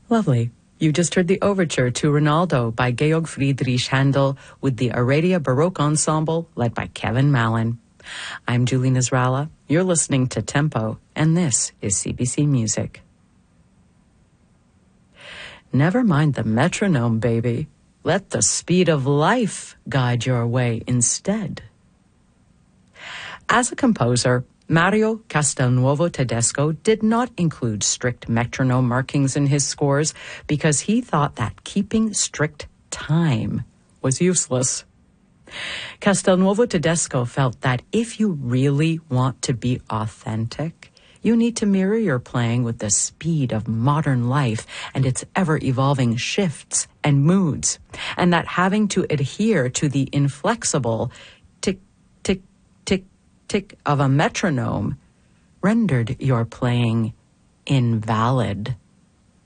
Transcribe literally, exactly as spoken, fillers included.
Lovely. You just heard the overture to Ronaldo by Georg Friedrich Handel with the Aradia Baroque Ensemble led by Kevin Mallon. I'm Julie Nasrallah. You're listening to Tempo, and this is C B C Music. Never mind the metronome, baby. Let the speed of life guide your way instead. As a composer, Mario Castelnuovo Tedesco did not include strict metronome markings in his scores because he thought that keeping strict time was useless. Castelnuovo Tedesco felt that if you really want to be authentic, you need to mirror your playing with the speed of modern life and its ever-evolving shifts and moods, and that having to adhere to the inflexible tick, tick, tick, tick of a metronome rendered your playing invalid.